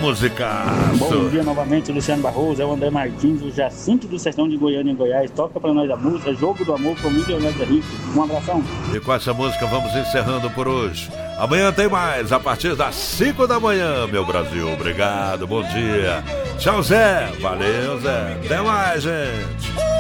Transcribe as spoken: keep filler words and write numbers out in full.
musicaço. Bom dia novamente, Luciano Barroso, é o André Martins, o Jacinto do Sertão de Goiânia, em Goiás. Toca pra nós a música Jogo do Amor com Milionário da Rico. Um abração. E com essa música vamos encerrando por hoje. Amanhã tem mais, a partir das cinco da manhã, meu Brasil. Obrigado, bom dia. Tchau, Zé. Valeu, Zé. Até mais, gente.